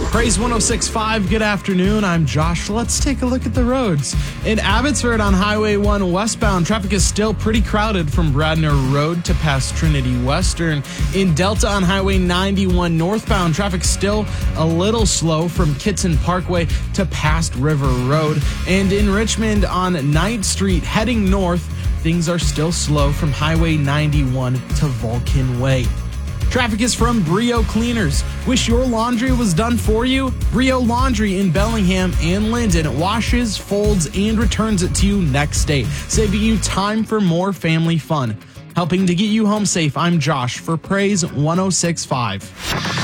Praise 106.5, good afternoon. I'm Josh. Let's take a look at the roads. In Abbotsford on Highway 1 westbound, traffic is still pretty crowded from Bradner Road to past Trinity Western. In Delta on Highway 91 northbound, traffic still a little slow from Kitson Parkway to past River Road. And in Richmond on 9th Street heading north, things are still slow from Highway 91 to Vulcan Way. Traffic is from Brio Cleaners. Wish your laundry was done for you? Brio Laundry in Bellingham and Linden washes, folds, and returns it to you next day, saving you time for more family fun. Helping to get you home safe, I'm Josh for Praise 106.5.